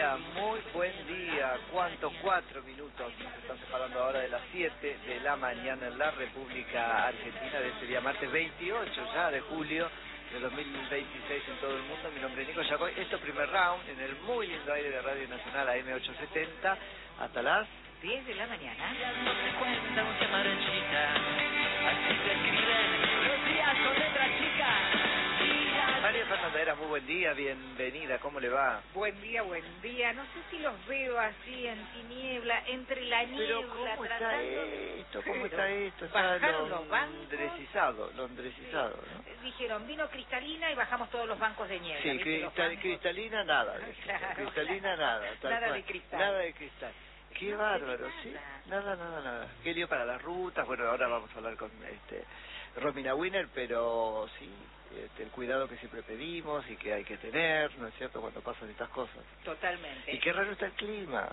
muy buen día. ¿Cuántos? 4 minutos. Nos están separando ahora de las 7 de la mañana en la República Argentina de este día martes 28 ya de julio de 2026 en todo el mundo. Mi nombre es Nico Yacoy. Esto es Primer Round en el muy lindo aire de Radio Nacional AM870 hasta las 10 de la mañana. No se cuenta un chamarchita, así se escriben los días con letra chica. María Fernanda, muy buen día, bienvenida, ¿cómo le va? Buen día, buen día. No sé si los veo así en tiniebla, entre la niebla. Pero ¿cómo está esto? ¿Cómo está esto? Está Bajaron los bancos. Londresizado, ¿no? Dijeron, vino cristalina y bajamos todos los bancos de niebla. Sí, cristalina nada. Claro. Cristalina nada. Nada de cristal. Nada de cristal. Qué No bárbaro, se ve ¿sí? Nada. Qué lío para las rutas. Bueno, ahora vamos a hablar con Romina Winner, pero sí, el cuidado que siempre pedimos y que hay que tener, ¿no es cierto?, cuando pasan estas cosas. Totalmente. Y qué raro está el clima.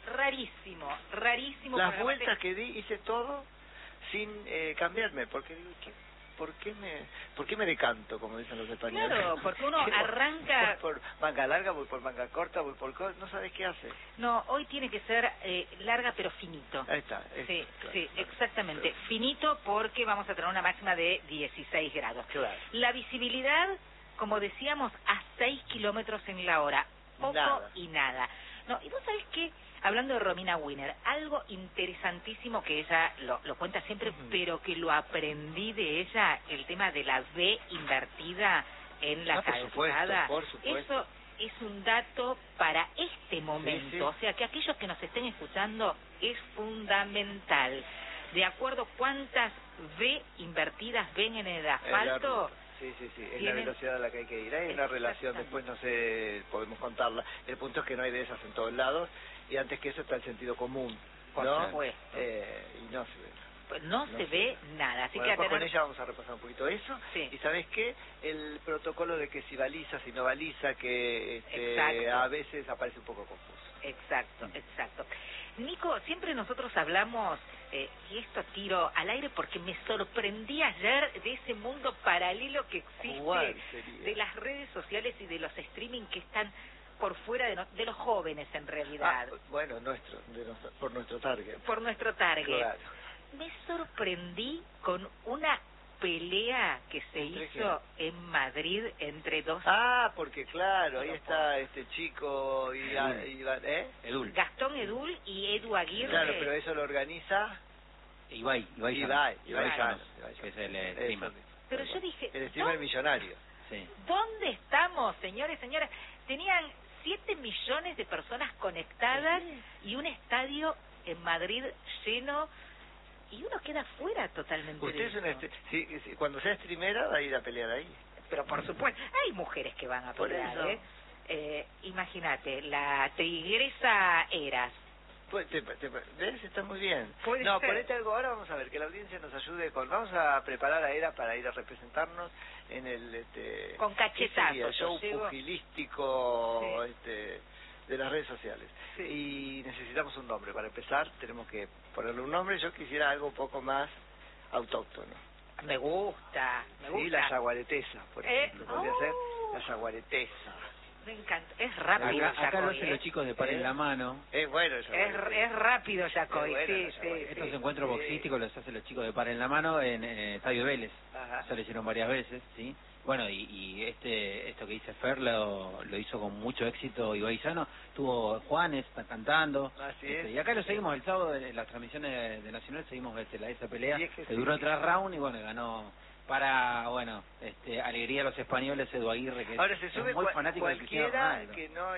Rarísimo. Las vueltas que di, hice todo sin cambiarme, porque digo, ¿por qué me decanto, como dicen los españoles? Claro, porque uno arranca... Voy por manga larga, voy por manga corta, no sabes qué hace. No, hoy tiene que ser larga pero finito. Ahí está. Sí, claro, sí, claro, exactamente. claro. Finito porque vamos a tener una máxima de 16 grados. Claro. La visibilidad, como decíamos, a 6 kilómetros en la hora. Poco Nada. y nada. No, y vos sabés qué, hablando de Romina Winner, algo interesantísimo que ella lo cuenta siempre, pero que lo aprendí de ella, el tema de la V invertida en la calzada. Por supuesto. Eso es un dato para este momento, Sí. o sea que aquellos que nos estén escuchando es fundamental. De acuerdo cuántas V invertidas ven en el asfalto. Sí, es la velocidad a la que hay que ir. Hay una relación, después no sé, podemos contarla. El punto es que no hay de esas en todos lados, y antes que eso está el sentido común, Por ¿no? supuesto. Y no se ve. Pues no se ve nada, así Bueno, que después con ella vamos a repasar un poquito eso. Sí. Y ¿sabés qué? El protocolo de que si baliza, si no baliza, que Exacto. a veces aparece un poco confuso. Exacto. Nico, siempre nosotros hablamos, y esto tiro al aire porque me sorprendí ayer de ese mundo paralelo que ¿Cuál existe, sería? de las redes sociales y de los streaming que están por fuera de los jóvenes en realidad. Bueno, por nuestro target. Por nuestro target. Claro. Me sorprendí con una pelea que se ¿Entre hizo en Madrid entre dos... Porque claro, ahí está este chico Edul. Gastón Edul y Edu Aguirre. Claro, pero eso lo organiza Ibai Llano, que es el Eso streamer. mismo. Pero yo dije, el streamer millonario. Sí. ¿dónde estamos, señores, señoras? Tenían 7 millones de personas conectadas y un estadio en Madrid lleno, y uno queda fuera totalmente Usted de es eso. sí, cuando sea streamera va a ir a pelear ahí. Pero por supuesto, hay mujeres que van a Por pelear, eso. Imagínate, la tigresa Eras. Pues, ¿ves? Está muy bien. Puede No, ser. ponete algo ahora, vamos a ver, que la audiencia nos ayude vamos a preparar a Era para ir a representarnos en el Con cachetazos, el show yo llego. pugilístico Sí. de las redes sociales. Sí. Y necesitamos un nombre. Para empezar, tenemos que ponerle un nombre. Yo quisiera algo un poco más autóctono. Me gusta. Sí, la yaguaretesa, por ejemplo. Podría ser la yaguaretesa. Me encanta. Es rápido, Acá lo Yacoy, hacen los chicos de Paren la Mano. Es bueno el yaguaretesa. Es rápido, Yacoy, Es bueno, sí, la sí. yaguaretesa. Estos encuentros boxísticos los hacen los chicos de Paren la Mano en Estadio Vélez. Ajá. Ya lo hicieron varias veces, ¿sí? Bueno, y esto que dice Fer lo hizo con mucho éxito Ibai Llano. Tuvo Juanes, está cantando. Así es. Y acá lo seguimos el sábado en las transmisiones de Nacional, seguimos esa pelea Y es que que sí. duró 3 rounds y bueno, ganó para, alegría a los españoles, Edu Aguirre, que Ahora se es sube muy fanático de Cristiano cualquiera Ronaldo.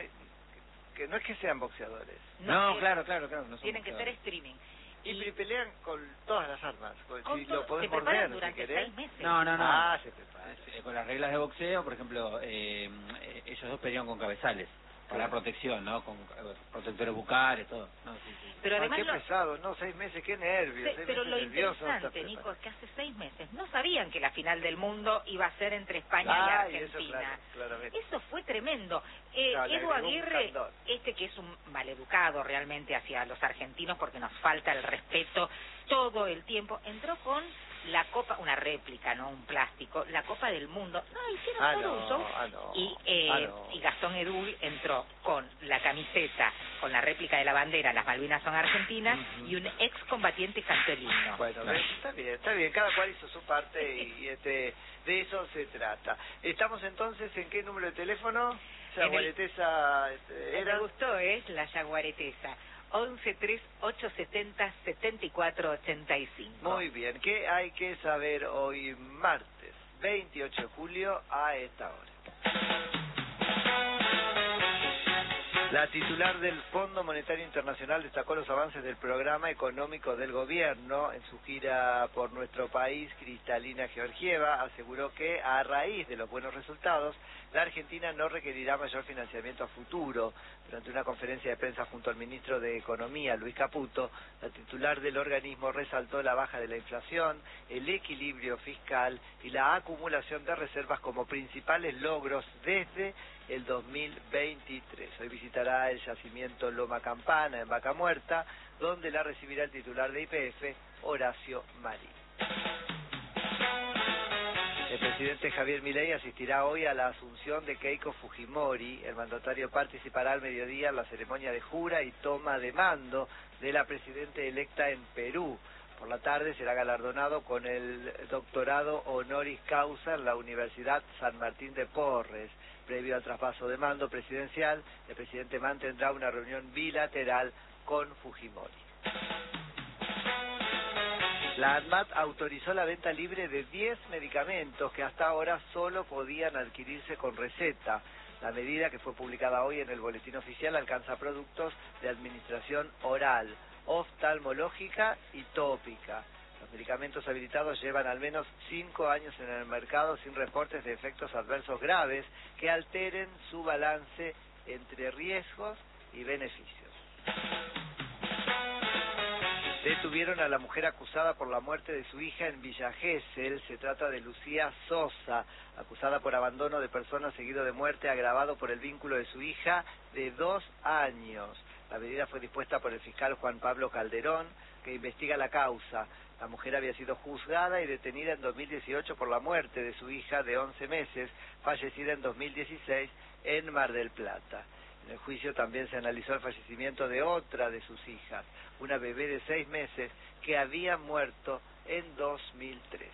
que no es que sean boxeadores. No, claro, no son Tienen que ser boxeadores. streaming. Y pelean con todas las armas. Si todo, lo podés se preparan morder, si durante querés. 6 meses. No. Se prepara. Con las reglas de boxeo, por ejemplo, ellos dos pelearon con cabezales para protección, ¿no? Con protectores bucales, todo. No, sí. Pero además qué pesado, ¿no? 6 meses, qué nervios. Sí, 6 pero meses lo nervioso, interesante, está Nico, es que hace 6 meses no sabían que la final del mundo iba a ser entre España y eso, Argentina. claramente. Eso fue tremendo. Claro, le Edu agregó un Aguirre, candor. que es un maleducado realmente hacia los argentinos porque nos falta el respeto todo el tiempo, entró con la copa, una réplica, no un plástico, la Copa del Mundo, no la hicieron por uso, y Gastón Edul entró con la camiseta, con la réplica de la bandera, las Malvinas son argentinas, y un excombatiente cantó el himno. Bueno, está bien, cada cual hizo su parte y de eso se trata. Estamos entonces, ¿en qué número de teléfono? Yaguaretesa era. Me gustó, la Yaguaretesa. 11-3870-7485. Muy bien, ¿qué hay que saber hoy martes 28 de julio a esta hora? La titular del Fondo Monetario Internacional destacó los avances del programa económico del gobierno. En su gira por nuestro país, Kristalina Georgieva aseguró que a raíz de los buenos resultados, la Argentina no requerirá mayor financiamiento a futuro. Durante una conferencia de prensa junto al ministro de Economía, Luis Caputo, la titular del organismo resaltó la baja de la inflación, el equilibrio fiscal y la acumulación de reservas como principales logros desde el 2023. Hoy visitará el yacimiento Loma Campana en Vaca Muerta, donde la recibirá el titular de YPF, Horacio Marín. El presidente Javier Milei asistirá hoy a la asunción de Keiko Fujimori. El mandatario participará al mediodía en la ceremonia de jura y toma de mando de la presidenta electa en Perú. Por la tarde será galardonado con el doctorado honoris causa en la Universidad San Martín de Porres. Previo al traspaso de mando presidencial, el presidente mantendrá una reunión bilateral con Fujimori. La ANMAT autorizó la venta libre de 10 medicamentos que hasta ahora solo podían adquirirse con receta. La medida, que fue publicada hoy en el Boletín Oficial, alcanza productos de administración oral, oftalmológica y tópica. Los medicamentos habilitados llevan al menos 5 años en el mercado sin reportes de efectos adversos graves que alteren su balance entre riesgos y beneficios. Detuvieron a la mujer acusada por la muerte de su hija en Villa Gesell. Se trata de Lucía Sosa, acusada por abandono de persona seguido de muerte agravado por el vínculo de su hija de 2 años. La medida fue dispuesta por el fiscal Juan Pablo Calderón, que investiga la causa. La mujer había sido juzgada y detenida en 2018 por la muerte de su hija de 11 meses, fallecida en 2016 en Mar del Plata. En el juicio también se analizó el fallecimiento de otra de sus hijas, una bebé de 6 meses que había muerto en 2013.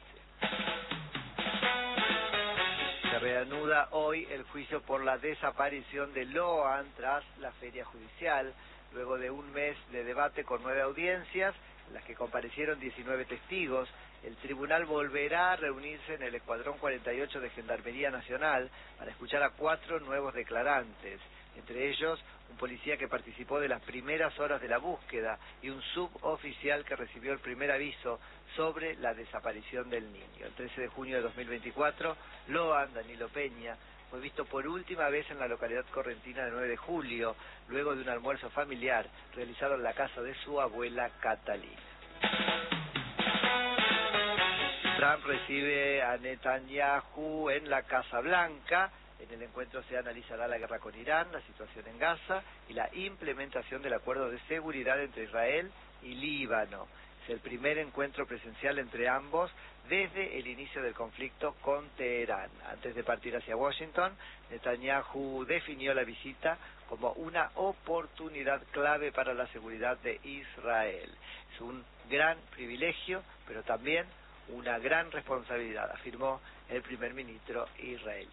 Se reanuda hoy el juicio por la desaparición de Loan tras la feria judicial, luego de un mes de debate con 9 audiencias, en las que comparecieron 19 testigos. El tribunal volverá a reunirse en el Escuadrón 48 de Gendarmería Nacional para escuchar a 4 nuevos declarantes, entre ellos un policía que participó de las primeras horas de la búsqueda y un suboficial que recibió el primer aviso sobre la desaparición del niño. El 13 de junio de 2024, Loan Danilo Peña fue visto por última vez en la localidad correntina de 9 de julio, luego de un almuerzo familiar realizado en la casa de su abuela Catalina. Trump recibe a Netanyahu en la Casa Blanca. En el encuentro se analizará la guerra con Irán, la situación en Gaza y la implementación del acuerdo de seguridad entre Israel y Líbano. Es el primer encuentro presencial entre ambos desde el inicio del conflicto con Teherán. Antes de partir hacia Washington, Netanyahu definió la visita como una oportunidad clave para la seguridad de Israel. Es un gran privilegio, pero también una gran responsabilidad, afirmó el primer ministro israelí.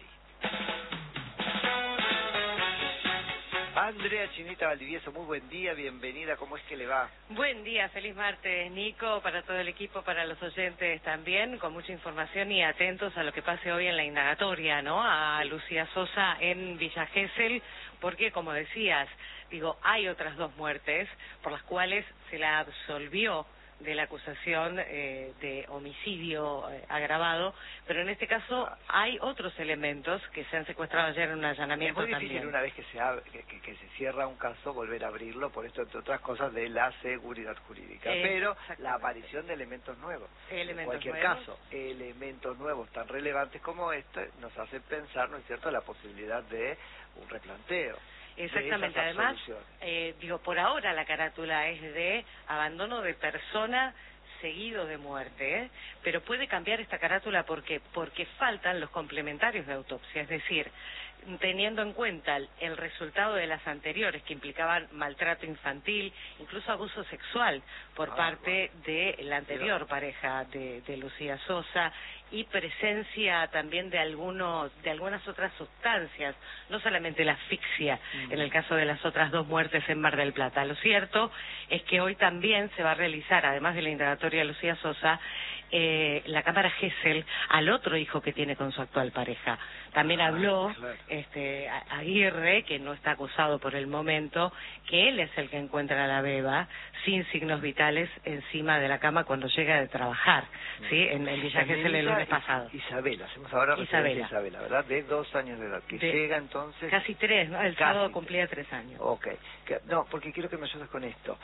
Andrea Chinita Valdivieso, muy buen día, bienvenida, ¿cómo es que le va? Buen día, feliz martes, Nico, para todo el equipo, para los oyentes también, con mucha información y atentos a lo que pase hoy en la indagatoria, ¿no? A Lucía Sosa en Villa Gesell, porque, como decías, hay otras 2 muertes por las cuales se la absolvió de la acusación de homicidio agravado, pero en este caso hay otros elementos que se han secuestrado ayer en un allanamiento también. Es muy difícil una vez que se cierra un caso volver a abrirlo, por esto, entre otras cosas, de la seguridad jurídica, pero la aparición de elementos nuevos. En cualquier caso, elementos nuevos tan relevantes como este nos hacen pensar, ¿no es cierto?, la posibilidad de un replanteo. Exactamente, además, por ahora la carátula es de abandono de persona seguido de muerte, pero puede cambiar esta carátula porque faltan los complementarios de autopsia, es decir, teniendo en cuenta el resultado de las anteriores que implicaban maltrato infantil, incluso abuso sexual por parte de la anterior pareja de Lucía Sosa, y presencia también de algunas otras sustancias, no solamente la asfixia en el caso de las otras 2 muertes en Mar del Plata. Lo cierto es que hoy también se va a realizar, además de la indagatoria de Lucía Sosa, la cámara Gesell al otro hijo que tiene con su actual pareja. También habló Aguirre, que no está acusado por el momento, que él es el que encuentra a la beba sin signos vitales encima de la cama cuando llega de trabajar, ¿sí? En Villa Gesell el lunes pasado. Isabela, hacemos ahora referencia a Isabela, ¿verdad? De 2 años de edad, que llega entonces... Casi 3, ¿no? El sábado cumplía 3 años. Ok. No, porque quiero que me ayudes con esto.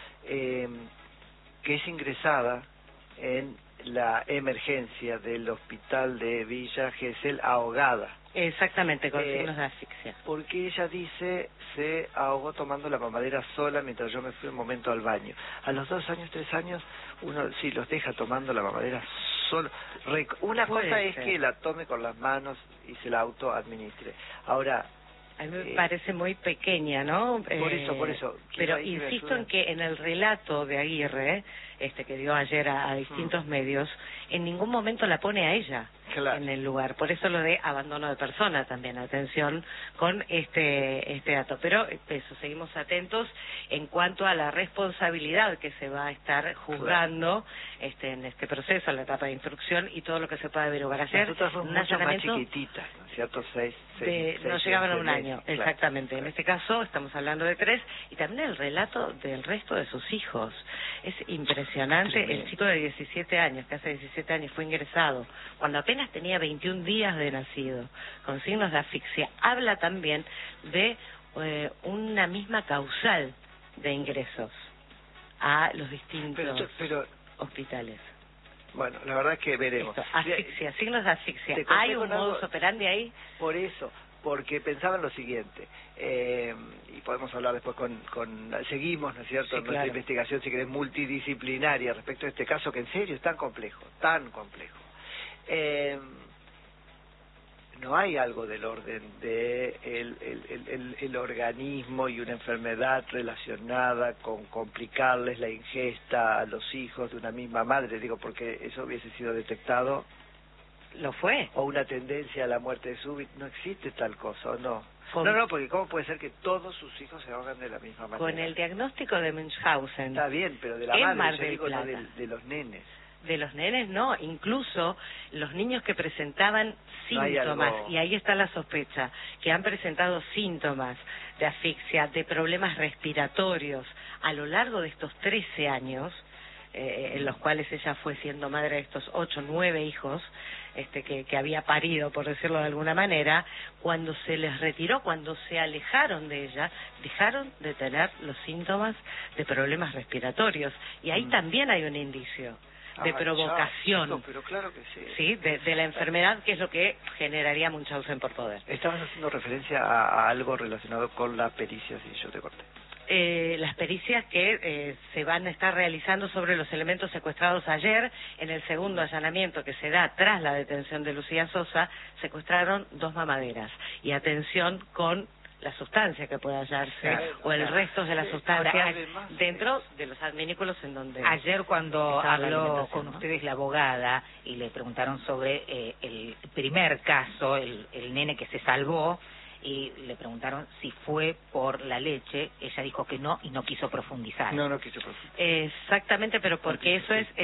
Que es ingresada en la emergencia del hospital de Villa Gesell ahogada. Exactamente, con signos de asfixia. Porque ella dice, se ahogó tomando la mamadera sola mientras yo me fui un momento al baño. A los 2 años, 3 años, uno sí los deja tomando la mamadera solo. Una cosa es que la tome con las manos y se la autoadministre. Ahora... A mí me parece muy pequeña, ¿no? Por eso. Pero insisto en que en el relato de Aguirre, que dio ayer a distintos medios, en ningún momento la pone a ella en el lugar. Por eso lo de abandono de persona también. Atención con este dato. Pero eso, seguimos atentos en cuanto a la responsabilidad que se va a estar juzgando en este proceso, en la etapa de instrucción y todo lo que se pueda averiguar. Ayer, nosotras somos mucho más chiquititas, ¿no es cierto? 6 no llegaban a un año, exactamente. En este caso estamos hablando de 3, y también el relato del resto de sus hijos. Es impresionante. El chico de 17 años, que hace 17 años fue ingresado, cuando apenas tenía 21 días de nacido, con signos de asfixia. Habla también de una misma causal de ingresos a los distintos hospitales. Bueno, la verdad es que veremos. Asfixia, signos de asfixia. ¿Hay un modus operandi ahí? Por eso, porque pensaba en lo siguiente, y podemos hablar después seguimos, ¿no es cierto?, nuestra investigación, si querés, multidisciplinaria respecto a este caso, que en serio es tan complejo, tan complejo. No hay algo del orden de el organismo y una enfermedad relacionada con complicarles la ingesta a los hijos de una misma madre, digo, porque eso hubiese sido detectado. Lo fue. O una tendencia a la muerte súbita. No existe tal cosa, ¿o no? No, porque ¿cómo puede ser que todos sus hijos se ahogan de la misma manera? Con el diagnóstico de Münchhausen. Está bien, pero de la madre, yo digo, no de los nenes. De los nenes no, incluso los niños que presentaban síntomas, y ahí está la sospecha, que han presentado síntomas de asfixia, de problemas respiratorios a lo largo de estos 13 años, en los cuales ella fue siendo madre de estos 8, 9 hijos, que había parido, por decirlo de alguna manera, cuando se les retiró, cuando se alejaron de ella, dejaron de tener los síntomas de problemas respiratorios, y ahí también hay un indicio de provocación, pero claro que sí, de la enfermedad, que es lo que generaría Münchhausen por poder. Estabas haciendo referencia a algo relacionado con la pericia, si yo te corté. Las pericias que se van a estar realizando sobre los elementos secuestrados ayer. En el segundo allanamiento que se da tras la detención de Lucía Sosa, secuestraron 2 mamaderas. Y atención con la sustancia que pueda hallarse, o el resto de la sustancia dentro de los adminículos en donde... Ayer cuando habló con ustedes la abogada y le preguntaron sobre el primer caso, el nene que se salvó, y le preguntaron si fue por la leche, ella dijo que no y no quiso profundizar. No quiso profundizar. Exactamente, pero porque eso es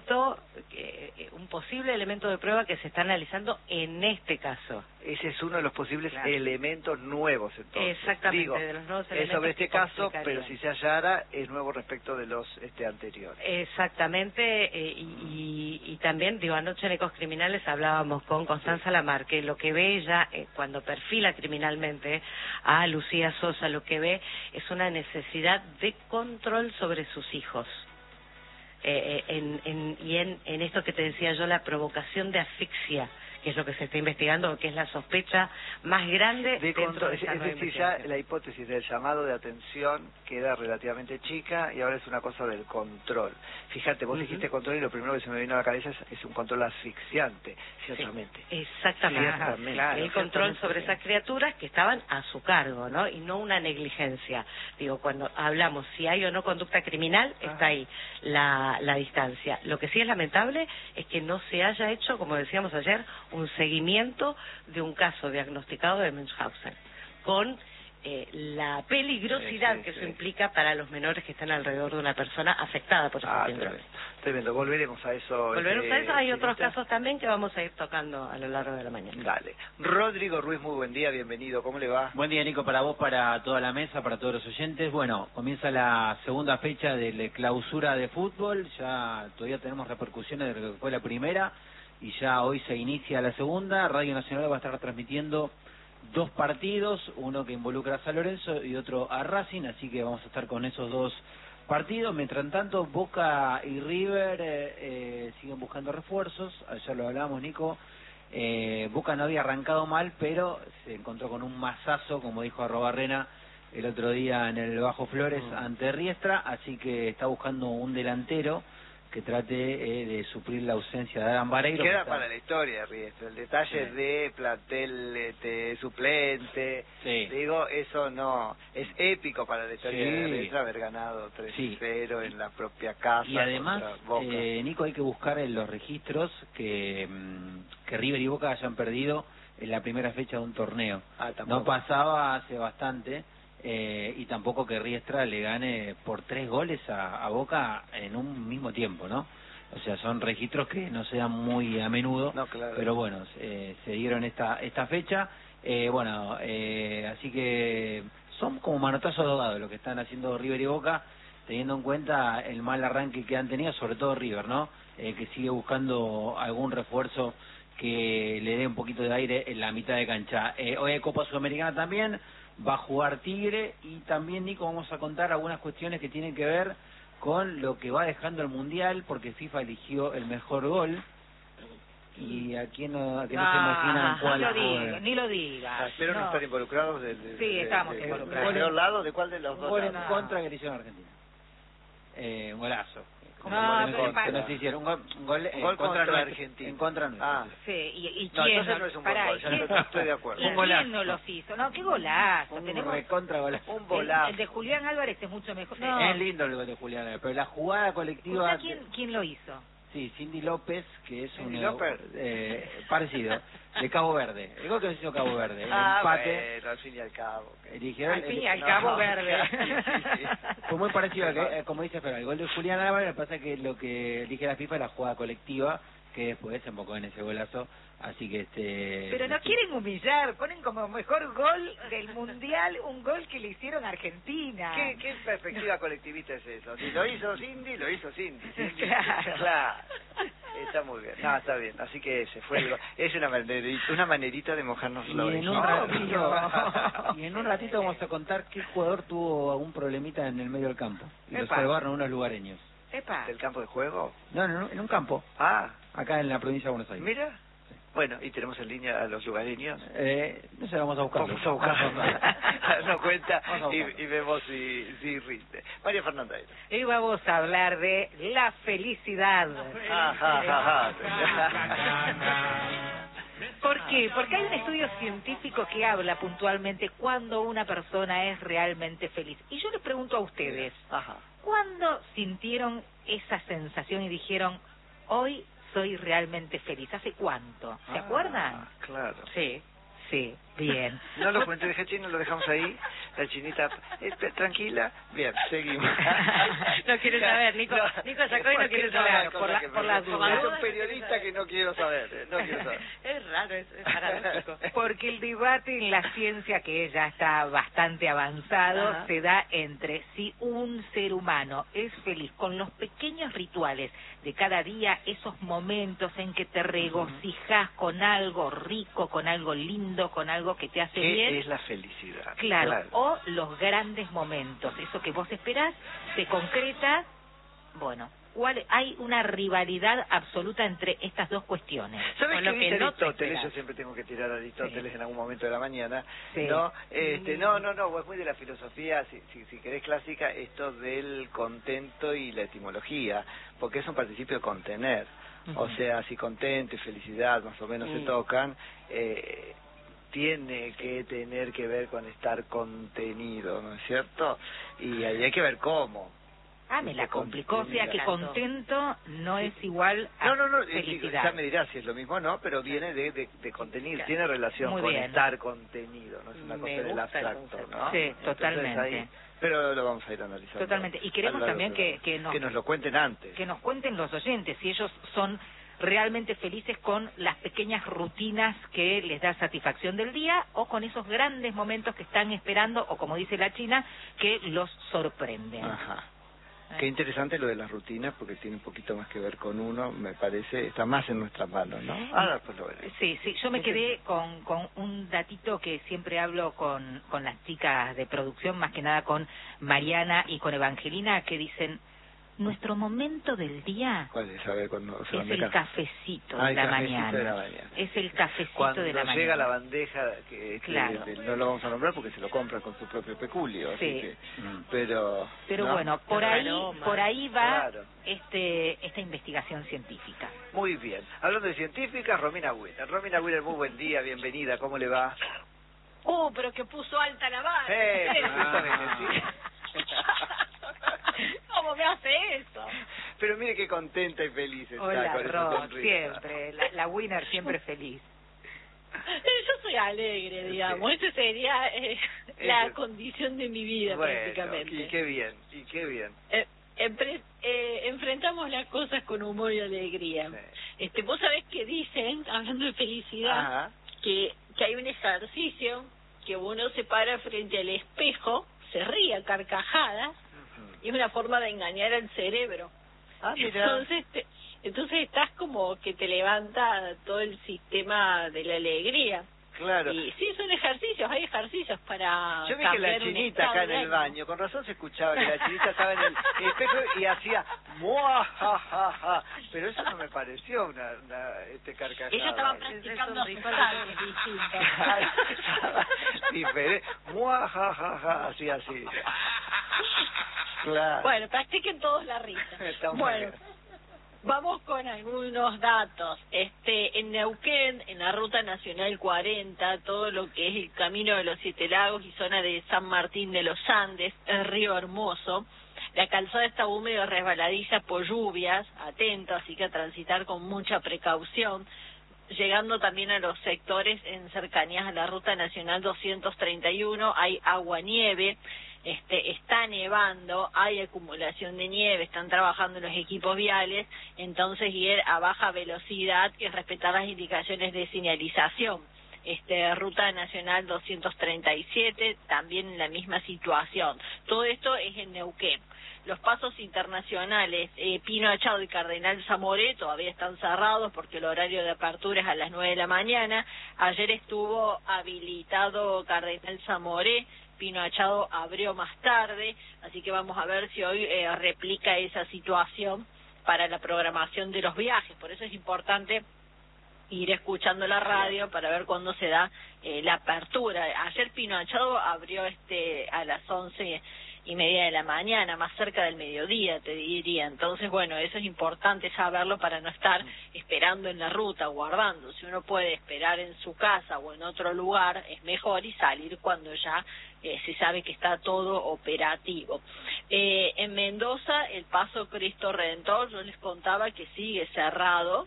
un posible elemento de prueba que se está analizando en este caso. Ese es uno de los posibles elementos nuevos, entonces. Exactamente, digo, de los nuevos elementos. Es sobre este caso, pero si se hallara, es nuevo respecto de los anteriores. Exactamente, y también, anoche en Ecos Criminales hablábamos con Constanza Lamar, que lo que ve ella, cuando perfila criminalmente a Lucía Sosa, lo que ve es una necesidad de control sobre sus hijos. En esto que te decía yo, la provocación de asfixia, que que es lo que se está investigando, que es la sospecha más grande de dentro control, de esta es nueva decir, ya investigación. la hipótesis del llamado de atención queda relativamente chica y ahora es una cosa del control. Fíjate, vos dijiste control y lo primero que se me vino a la cabeza es un control asfixiante, ciertamente. Exactamente. Ciertamente. Claro, el control ciertamente. sobre esas criaturas que estaban a su cargo, ¿no? Y no una negligencia. Digo, cuando hablamos si hay o no conducta criminal, está ahí la distancia. Lo que sí es lamentable es que no se haya hecho, como decíamos ayer, un seguimiento de un caso diagnosticado de Munchausen, con la peligrosidad que eso implica para los menores que están alrededor de una persona afectada por ese síndrome. Tremendo, volveremos a eso. Volveremos a eso, hay otros casos también que vamos a ir tocando a lo largo de la mañana. Dale. Rodrigo Ruiz, muy buen día, bienvenido, ¿cómo le va? Buen día, Nico, para vos, para toda la mesa, para todos los oyentes. Bueno, comienza la segunda fecha de la clausura de fútbol, ya todavía tenemos repercusiones de lo que fue la primera, y ya hoy se inicia la segunda. Radio Nacional va a estar transmitiendo 2 partidos, uno que involucra a San Lorenzo y otro a Racing, así que vamos a estar con esos 2 partidos. Mientras tanto, Boca y River siguen buscando refuerzos, ayer lo hablábamos, Nico. Boca no había arrancado mal, pero se encontró con un mazazo, como dijo Arrobarrena el otro día en el Bajo Flores ante Riestra, así que está buscando un delantero que trate de suplir la ausencia de Adam Vareiro. Queda para la historia, Riestra, el detalle de plantel suplente, digo, eso no, es épico para la historia de Riestra haber ganado 3-0 en la propia casa. Y además, Boca. Nico, hay que buscar en los registros que River y Boca hayan perdido en la primera fecha de un torneo. No pasaba hace bastante. Y tampoco que Riestra le gane por 3 goles a Boca en un mismo tiempo, ¿no? O sea, son registros que no se dan muy a menudo, pero bueno, se dieron esta fecha. Así que son como manotazos de ahogado lo que están haciendo River y Boca, teniendo en cuenta el mal arranque que han tenido, sobre todo River, ¿no? Que sigue buscando algún refuerzo que le dé un poquito de aire en la mitad de cancha. Hoy hay Copa Sudamericana también. Va a jugar Tigre y también, Nico, vamos a contar algunas cuestiones que tienen que ver con lo que va dejando el Mundial, porque FIFA eligió el mejor gol y aquí no se imaginan cuál fue. Ni lo digas. Pero no están involucrados. Sí, estamos involucrados. ¿De lado? ¿De cuál de los dos? Un gol en contra que le hicieron a Argentina. Un golazo. No se hicieron un gol contra Argentina. En contra nuestra. Sí, ¿y no, quién? Entonces no es un buen gol, ya no estoy de acuerdo. Un golazo. ¿Quién no los hizo? No, qué golazo. Recontra golazo. Un golazo. El de Julián Álvarez es mucho mejor. No. Es lindo el gol de Julián Álvarez, pero la jugada colectiva... ¿Quién lo hizo? Sí, Cindy López, que es ¿Cindy López? Parecido, de Cabo Verde. El gol que hizo Cabo Verde, el empate. Bueno, al fin y al cabo. Al fin y al Cabo Verde. Sí. Fue muy parecido a que, como dice Fer, el gol de Julián Álvarez. Lo que pasa es que lo que elige la FIFA es la jugada colectiva, que después se embocó en ese golazo. Así que Pero no quieren humillar, ponen como mejor gol del Mundial un gol que le hicieron a Argentina. ¿Qué perspectiva colectivista es eso? Si lo hizo Cindy, lo hizo Cindy. Claro. Está muy bien. No, está bien. Así que se fue. Es una manerita de mojarnos los y en un ratito vamos a contar qué jugador tuvo algún problemita en el medio del campo. Y lo salvaron unos lugareños. ¿Del campo de juego? No, en un campo. Acá en la provincia de Buenos Aires. Mira. Bueno, y tenemos en línea a los lugareños. No sé, vamos a buscarlo. Vamos a buscarlo. No cuenta y vemos si rinde. María Fernanda. Y vamos a hablar de la felicidad. ¿Por qué? Porque hay un estudio científico que habla puntualmente cuando una persona es realmente feliz. Y yo les pregunto a ustedes, ¿cuándo sintieron esa sensación y dijeron, hoy soy realmente feliz? ¿Hace cuánto? ¿Se acuerdan? Claro. Sí, bien. No lo cuente, deja chino, lo dejamos ahí. La chinita, tranquila. Bien, seguimos. No quiere saber, Nico sacó y no quiere saber. Por las dudas. Es un periodista que no quiero saber. Es raro, es paradójico. Porque el debate en la ciencia, que ya está bastante avanzado, se da entre si un ser humano es feliz con los pequeños rituales de cada día, esos momentos en que te regocijas con algo rico, con algo lindo, con algo que te hace bien. Es la felicidad. Claro, o los grandes momentos, eso que vos esperás, se concreta, bueno, cuál hay una rivalidad absoluta entre estas dos cuestiones. ¿Sabes qué dice Aristóteles? esperas. Yo siempre tengo que tirar a Aristóteles en algún momento de la mañana. Sí. No, es muy de la filosofía, si querés clásica, esto del contento y la etimología, porque es un participio de contener. O sea, si contento y felicidad más o menos se tocan, tiene que tener que ver con estar contenido, ¿no es cierto? Y ahí hay que ver cómo. Me la complicó, o sea que contento no es igual a felicidad. Ya me dirás si es lo mismo o no, pero viene de contenir, tiene relación Muy con bien. estar contenido, no es una cosa del abstracto, ¿no? Sí, totalmente. Ahí, pero lo vamos a ir analizando. Totalmente. Y queremos también que nos lo cuenten antes. Que nos cuenten los oyentes si ellos son realmente felices con las pequeñas rutinas que les da satisfacción del día o con esos grandes momentos que están esperando o, como dice la China, que los sorprenden. Ajá. Qué interesante lo de las rutinas, porque tiene un poquito más que ver con uno, me parece, está más en nuestras manos, ¿no? Ahora pues lo veremos. Sí, yo me quedé con un datito que siempre hablo con las chicas de producción, más que nada con Mariana y con Evangelina, que dicen, nuestro momento del día ¿Cuál es? A ver, cuando se es el cafecito de la mañana. Es el cafecito cuando de la mañana. Cuando llega la bandeja, claro. no lo vamos a nombrar porque se lo compran con su propio peculio. Sí. Así que, pero ¿no? Bueno, por ahí va claro. esta investigación científica. Muy bien. Hablando de científicas, Romina Winner. Romina Winner, muy buen día, bienvenida. ¿Cómo le va? Pero que puso alta la vara. Sí. ¿Cómo me hace eso? Pero mire qué contenta y feliz está. Hola, con esa Ro, sonrisa. siempre. La Winner siempre feliz. Yo soy alegre, digamos. Esa sería la condición de mi vida, prácticamente. Y qué bien. Enfrentamos las cosas con humor y alegría. Sí. Vos sabés que dicen, hablando de felicidad, que hay un ejercicio que uno se para frente al espejo, se ríe a carcajadas, y es una forma de engañar al cerebro. Mira. Entonces estás como que te levanta todo el sistema de la alegría. Claro. Y sí, son ejercicios, hay ejercicios para Yo vi que la Chinita acá en el baño, con razón se escuchaba que la Chinita estaba en el espejo y hacía ¡mua, ja, ja, ja! Pero eso no me pareció una carcajada. Ella estaba practicando sus saltos distintos. Diferente. ¡Mua, ja, ja, ja! Así. Claro. Bueno, practiquen todos la risa. Bueno, vamos con algunos datos. En Neuquén, en la Ruta Nacional 40, todo lo que es el Camino de los Siete Lagos y zona de San Martín de los Andes, el Río Hermoso, la calzada está húmeda y resbaladiza por lluvias, atento, así que a transitar con mucha precaución. Llegando también a los sectores en cercanías a la Ruta Nacional 231, hay agua-nieve, está nevando, hay acumulación de nieve, están trabajando los equipos viales, entonces ir a baja velocidad y respetar las indicaciones de señalización. Ruta Nacional 237, también en la misma situación. Todo esto es en Neuquén. Los pasos internacionales, Pino Achado y Cardenal Zamoré todavía están cerrados porque el horario de apertura es a las 9 de la mañana. Ayer estuvo habilitado Cardenal Zamoré, Pino Achado abrió más tarde, así que vamos a ver si hoy replica esa situación para la programación de los viajes. Por eso es importante ir escuchando la radio para ver cuándo se da la apertura. Ayer Pino Achado abrió a las 11:30 de la mañana, más cerca del mediodía, te diría. Entonces, bueno, eso es importante saberlo para no estar esperando en la ruta, guardando. Si uno puede esperar en su casa o en otro lugar, es mejor, y salir cuando ya se sabe que está todo operativo. En Mendoza, el Paso Cristo Redentor, yo les contaba que sigue cerrado,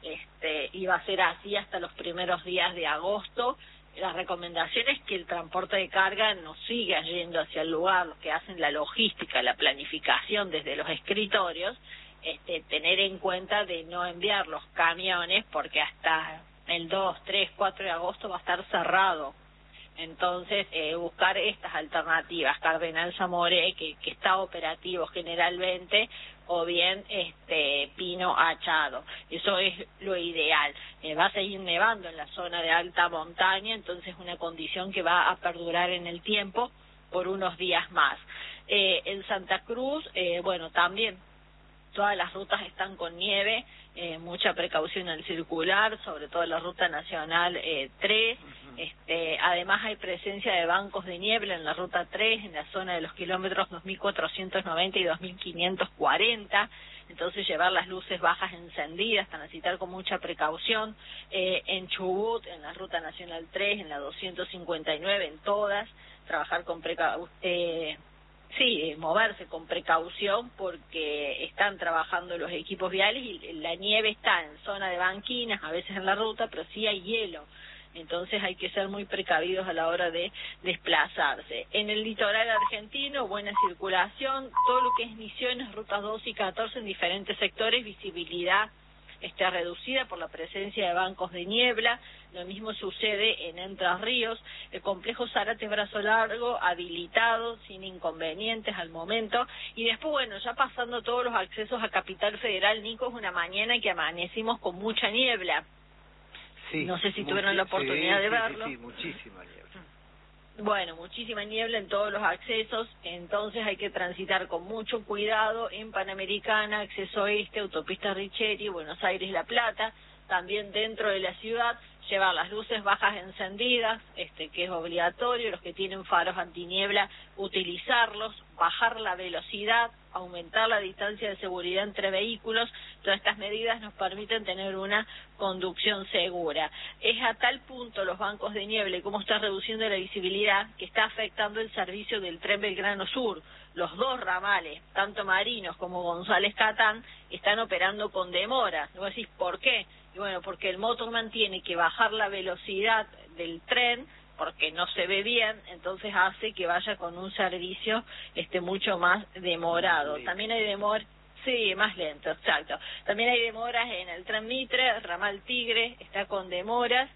iba a ser así hasta los primeros días de agosto. La recomendación es que el transporte de carga no siga yendo hacia el lugar, los que hacen la logística, la planificación desde los escritorios, tener en cuenta de no enviar los camiones porque hasta el 2, 3, 4 de agosto va a estar cerrado. Entonces, buscar estas alternativas, Cardenal Zamoré, que está operativo generalmente, o bien Pino Achado. Eso es lo ideal. Va a seguir nevando en la zona de alta montaña, entonces una condición que va a perdurar en el tiempo por unos días más. En Santa Cruz, bueno, también todas las rutas están con nieve, mucha precaución al circular, sobre todo la ruta nacional 3. Además hay presencia de bancos de niebla en la ruta 3, en la zona de los kilómetros 2490 y 2540, entonces llevar las luces bajas encendidas, transitar con mucha precaución. En Chubut, en la ruta nacional 3, en la 259, en todas, trabajar con moverse con precaución porque están trabajando los equipos viales y la nieve está en zona de banquinas, a veces en la ruta, pero sí hay hielo. Entonces hay que ser muy precavidos a la hora de desplazarse. En el litoral argentino, buena circulación, todo lo que es Misiones, rutas 2 y 14 en diferentes sectores, visibilidad reducida por la presencia de bancos de niebla. Lo mismo sucede en Entre Ríos, el complejo Zárate Brazo Largo habilitado sin inconvenientes al momento. Y después, bueno, ya pasando todos los accesos a Capital Federal, Nico, es una mañana que amanecimos con mucha niebla. Sí, no sé si tuvieron la oportunidad de verlo. Sí, muchísima niebla. Bueno, muchísima niebla en todos los accesos, entonces hay que transitar con mucho cuidado en Panamericana, acceso este, autopista Richeri, Buenos Aires, La Plata, también dentro de la ciudad, llevar las luces bajas encendidas, que es obligatorio, los que tienen faros antiniebla, utilizarlos, bajar la velocidad, aumentar la distancia de seguridad entre vehículos. Todas estas medidas nos permiten tener una conducción segura. Es a tal punto los bancos de niebla y cómo está reduciendo la visibilidad que está afectando el servicio del tren Belgrano Sur. Los dos ramales, tanto Marinos como González Catán, están operando con demora. Y vos decís, ¿por qué? Y bueno, porque el motorman tiene que bajar la velocidad del tren porque no se ve bien, entonces hace que vaya con un servicio mucho más demorado. También hay demoras, sí, más lento, exacto. También hay demoras en el tren Mitre, ramal Tigre, está con demoras.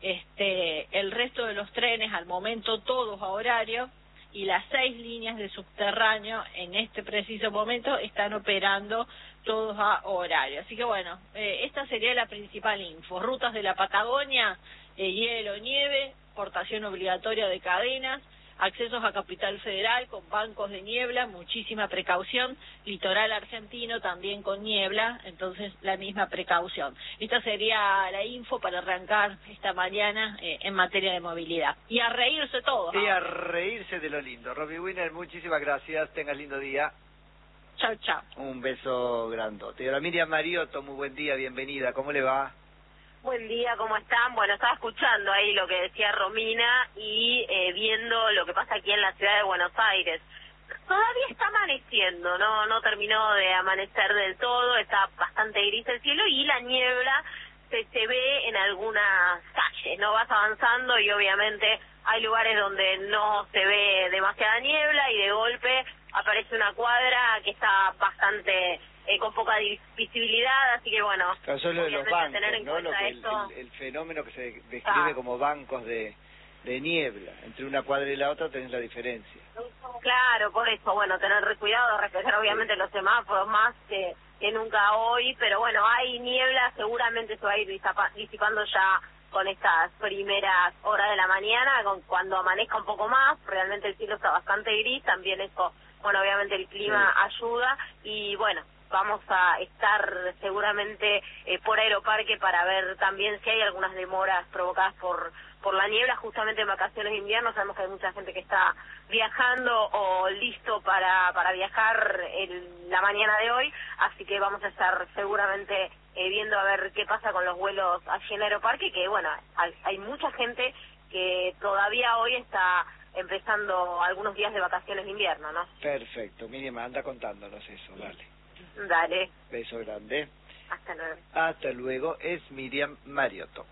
El resto de los trenes al momento todos a horario, y las 6 líneas de subterráneo en este preciso momento están operando todos a horario. Así que bueno, esta sería la principal info. Rutas de la Patagonia, hielo, nieve, portación obligatoria de cadenas, accesos a Capital Federal con bancos de niebla, muchísima precaución, litoral argentino también con niebla, entonces la misma precaución. Esta sería la info para arrancar esta mañana en materia de movilidad. Y a reírse todos. Y a reírse de lo lindo. Romy Wiener, muchísimas gracias, tengas lindo día. Chao, chao. Un beso grandote. Y ahora Miriam Mariotto, muy buen día, bienvenida, ¿cómo le va? Buen día, ¿cómo están? Bueno, estaba escuchando ahí lo que decía Romina y viendo lo que pasa aquí en la ciudad de Buenos Aires. Todavía está amaneciendo, no terminó de amanecer del todo, está bastante gris el cielo y la niebla se ve en algunas calles, ¿no? Vas avanzando y obviamente hay lugares donde no se ve demasiada niebla y de golpe aparece una cuadra que está bastante con poca visibilidad, así que bueno, eso es lo de los bancos, tener en ¿no? cuenta El fenómeno que se describe como bancos de niebla. Entre una cuadra y la otra tenés la diferencia. Claro, por eso, bueno, tener cuidado, respetar obviamente los semáforos más que nunca hoy, pero bueno, hay niebla, seguramente se va a ir disipando ya con estas primeras horas de la mañana, cuando amanezca un poco más, realmente el cielo está bastante gris, también eso, bueno, obviamente el clima ayuda, y bueno, vamos a estar seguramente por Aeroparque para ver también si hay algunas demoras provocadas por la niebla, justamente en vacaciones de invierno. Sabemos que hay mucha gente que está viajando o listo para viajar la mañana de hoy, así que vamos a estar seguramente viendo a ver qué pasa con los vuelos allí en Aeroparque, que bueno, hay mucha gente que todavía hoy está empezando algunos días de vacaciones de invierno, ¿no? Perfecto, Miriam, anda contándonos eso, dale. Dale. Beso grande. Hasta luego. Hasta luego, es Miriam Mariotto.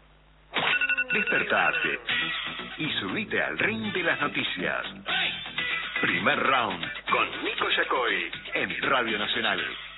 Despertate y subite al ring de las noticias. Primer round con Nico Yacoy en Radio Nacional.